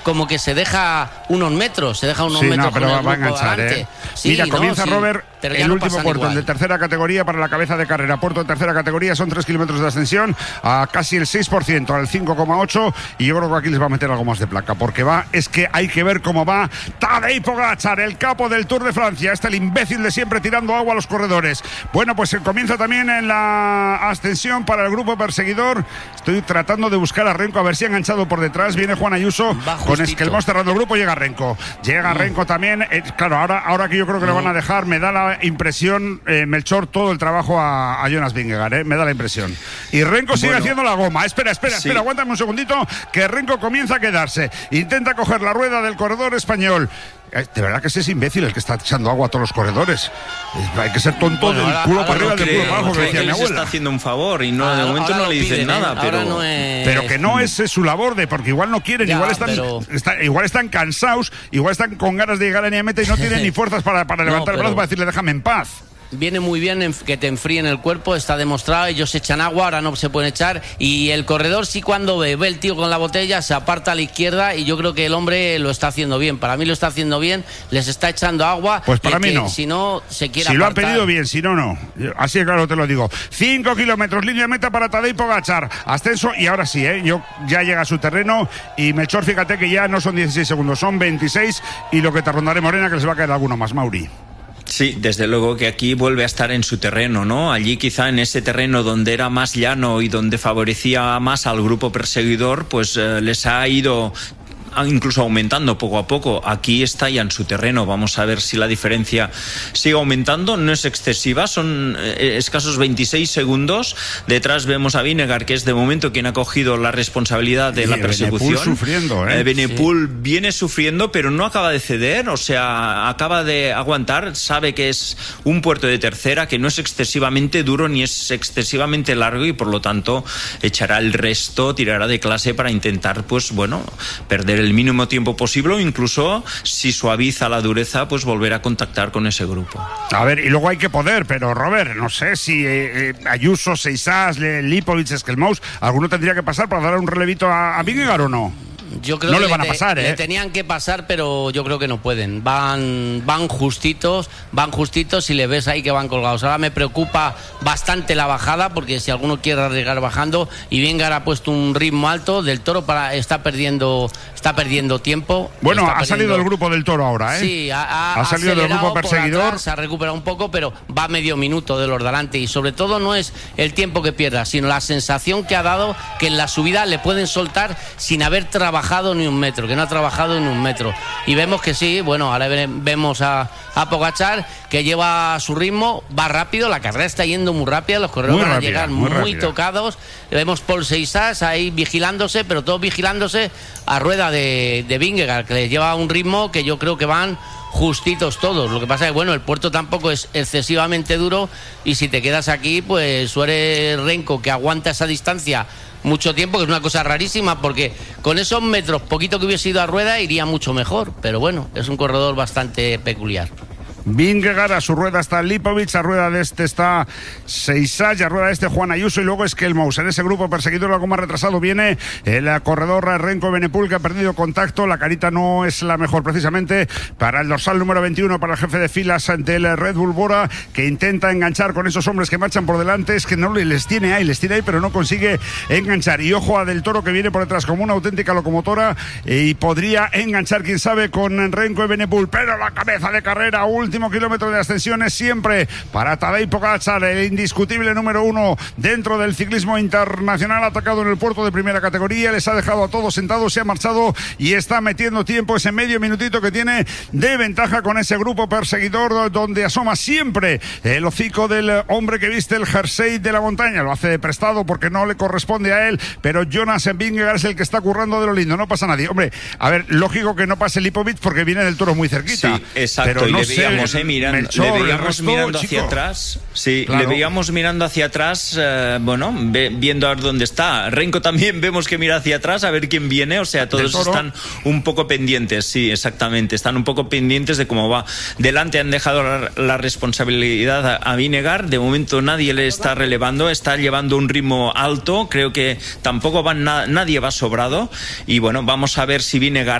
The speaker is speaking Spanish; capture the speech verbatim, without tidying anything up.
como que se deja unos metros, se deja unos sí, metros no, pero con va, el va a grupo enganchar, delante. ¿eh? Sí, Mira, no, comienza sí, Robert el no último puerto, igual. el de tercera categoría para la cabeza de carrera. Puerto de tercera categoría, son tres kilómetros de ascensión a casi el seis por ciento, al cinco coma ocho, y yo creo que aquí les va a meter algo más de placa, porque va, es que hay que ver cómo va Tadej Pogačar, el capo del Tour de Francia, este el imbécil de siempre tirando agua a los corredores. Bueno, pues comienza también en la ascensión para el grupo perseguidor. Estoy tratando de buscar a Renko, a ver si ha enganchado por detrás. Viene Juan Ayuso con Esquelmós cerrando el grupo. Llega Renko. Llega Renko también. Eh, claro, ahora, ahora que yo creo que no. le van a dejar, me da la impresión, eh, Melchor, todo el trabajo a, a Jonas Vingegaard, eh, me da la impresión. Y Renko sigue bueno. haciendo la goma. Espera, espera, sí. espera, aguántame un segundito, que Renko comienza a quedarse. Intenta coger la rueda del corredor español. De verdad que ese es imbécil el que está echando agua a todos los corredores. Hay que ser tonto bueno, del culo para arriba, del culo para abajo, que decía mi abuela. está haciendo un favor y no, ahora, de momento no le dicen piden, nada. ¿eh? Pero... No es... pero que no es su labor, de porque igual no quieren, ya, igual, están, pero... está, igual están cansados, igual están con ganas de llegar a la meta y no tienen ni fuerzas para, para levantar no, pero... el brazo para decirle déjame en paz. Viene muy bien que te enfríen el cuerpo, está demostrado, ellos echan agua, ahora no se pueden echar, y el corredor sí cuando ve, ve el tío con la botella, se aparta a la izquierda, y yo creo que el hombre lo está haciendo bien, para mí lo está haciendo bien, les está echando agua. Pues para mí que, no. Si no, se quiere Si apartar. Lo han pedido bien, si no, no. Así de claro te lo digo. Cinco kilómetros, línea de meta para Tadej Pogačar, ascenso, y ahora sí, ¿eh? Yo, ya llega a su terreno, y Melchor, fíjate que ya no son dieciséis segundos, son veintiséis, y lo que te rondaré, Morena, que les va a caer alguno más, Mauri. Sí, desde luego que aquí vuelve a estar en su terreno, ¿no? Allí quizá en ese terreno donde era más llano y donde favorecía más al grupo perseguidor, pues eh, les ha ido incluso aumentando poco a poco. Aquí está ya en su terreno. Vamos a ver si la diferencia sigue aumentando. No es excesiva, son eh, escasos veintiséis segundos. Detrás vemos a Vingegaard, que es de momento quien ha cogido la responsabilidad de sí, la persecución. Benepul sufriendo, ¿eh? eh Benepul sí. viene sufriendo, pero no acaba de ceder, o sea, acaba de aguantar. Sabe que es un puerto de tercera, que no es excesivamente duro ni es excesivamente largo, y por lo tanto echará el resto, tirará de clase para intentar, pues bueno, perder el mínimo tiempo posible, o incluso si suaviza la dureza, pues volver a contactar con ese grupo. A ver, y luego hay que poder, pero Robert, no sé si eh, eh, Ayuso, Seisás, Lipovic, Esquelmós, alguno tendría que pasar para dar un relevito a, a Vingegaard, ¿o no? Yo creo no que le van a pasar, le, ¿eh? Le tenían que pasar, pero yo creo que no pueden. Van, van justitos, van justitos y le ves ahí que van colgados. Ahora me preocupa bastante la bajada, porque si alguno quiere arriesgar bajando, y Vingegaard ha puesto un ritmo alto, Del Toro para está perdiendo, está perdiendo tiempo. Bueno, ha perdiendo... salido el grupo Del Toro ahora, ¿eh? Sí, ha, ha, ha salido del grupo perseguidor. Atrás, se ha recuperado un poco, pero va medio minuto de los de delante, y sobre todo no es el tiempo que pierda, sino la sensación que ha dado que en la subida le pueden soltar sin haber trabajado ni un metro, que no ha trabajado en un metro, y vemos que sí. Bueno, ahora vemos a, a Pogačar, que lleva su ritmo, va rápido, la carrera está yendo muy rápida, los corredores van a llegar muy, muy tocados. Vemos Paul Seisás ahí vigilándose, pero todos vigilándose a rueda de, de Vingegaard, que les lleva un ritmo que yo creo que van justitos todos. Lo que pasa es que bueno, el puerto tampoco es excesivamente duro, y si te quedas aquí, pues tú eres Renko, que aguanta esa distancia mucho tiempo, que es una cosa rarísima, porque con esos metros, poquito que hubiese ido a rueda, iría mucho mejor, pero bueno, es un corredor bastante peculiar. Vingegaard, a su rueda está Lipovic, a rueda de este está Seisás, y a rueda de este Juan Ayuso, y luego Esquelmós. En ese grupo perseguidor algo más retrasado viene el corredor Renko Benepul, que ha perdido contacto. La carita no es la mejor precisamente para el dorsal número veintiuno, para el jefe de filas del Red Bull Bora, que intenta enganchar con esos hombres que marchan por delante. Es que no les tiene ahí, les tiene ahí, pero no consigue enganchar. Y ojo a Del Toro, que viene por detrás como una auténtica locomotora, y podría enganchar, quién sabe, con Renko y Benepul, pero la cabeza de carrera, último kilómetro de ascensión, es siempre para Tadej Pogačar, el indiscutible número uno dentro del ciclismo internacional. Atacado en el puerto de primera categoría, les ha dejado a todos sentados, se ha marchado y está metiendo tiempo, ese medio minutito que tiene de ventaja con ese grupo perseguidor, donde asoma siempre el hocico del hombre que viste el jersey de la montaña. Lo hace de prestado porque no le corresponde a él, pero Jonas Vingegaard es el que está currando de lo lindo. No pasa nadie. Hombre, a ver, lógico que no pase Lipovic porque viene Del Toro muy cerquita. Sí, exacto, pero y no le sé, veíamos, eh, mirando, Melchor, le veíamos resto, mirando chico. hacia atrás. Sí, claro. Le veíamos mirando hacia atrás, eh, bueno, ve, viendo a ver dónde está. Renko también vemos que mira hacia atrás a ver quién viene, o sea, todos están un poco pendientes, sí, exactamente, están un poco pendientes de cómo va. Delante han dejado la, la responsabilidad a, a Vingegaard, de momento nadie le está relevando, está llevando un ritmo alto, creo que tampoco va na, nadie va sobrado, y bueno, vamos a ver si Vingegaard